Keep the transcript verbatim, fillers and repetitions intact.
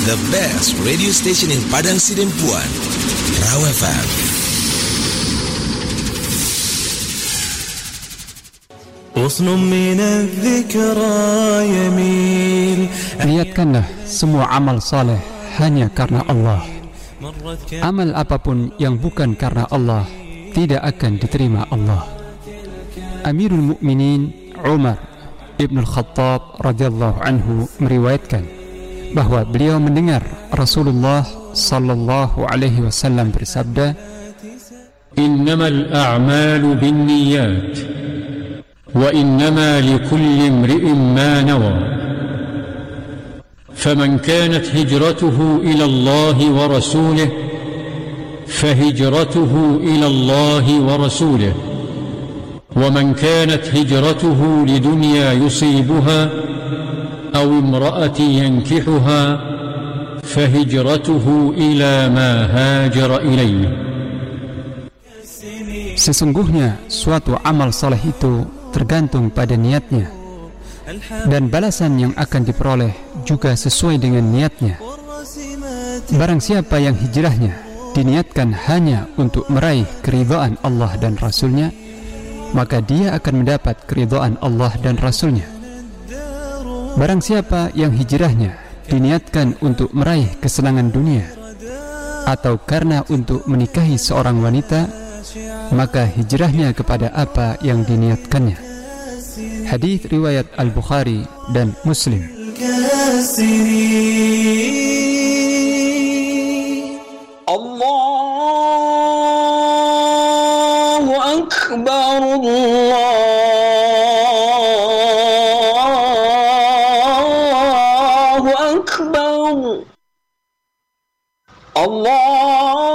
The best radio station in Padang Sidempuan, Raw F M. Niatkanlah semua amal saleh hanya karena Allah. Amal apapun yang bukan karena Allah tidak akan diterima Allah. Amirul Mukminin Umar Ibn Al-Khattab radhiyallahu anhu meriwayatkan bahwa beliau mendengar Rasulullah sallallahu alaihi wasallam bersabda, "Innamal a'malu binniyat wa innama likulli imri'in ma nawa. Faman kanat hijratuhu ila Allah wa rasulih fahijratuhu ila Allah wa rasulih. ومن كانت هجرته لدنيا يصيبها أو امرأة ينكحها فهجرته إلى ما هاجر إليه." Sesungguhnya suatu amal saleh itu tergantung pada niatnya, dan balasan yang akan diperoleh juga sesuai dengan niatnya. Barang siapa yang hijrahnya diniatkan hanya untuk meraih keridhaan Allah dan Rasulnya, maka dia akan mendapat keridhaan Allah dan Rasulnya. Barang siapa yang hijrahnya diniatkan untuk meraih kesenangan dunia atau karena untuk menikahi seorang wanita, maka hijrahnya kepada apa yang diniatkannya. Hadis riwayat Al-Bukhari dan Muslim. Allahu Akbar, Allahu Akbar, Allah